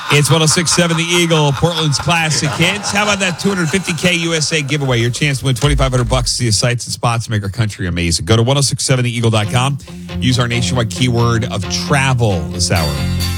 It's 106.7 The Eagle, Portland's classic hits. How about that $250K USA giveaway? Your chance to win $2,500 to see sights and spots to make our country amazing. Go to 1067theeagle.com. Use our nationwide keyword of travel this hour.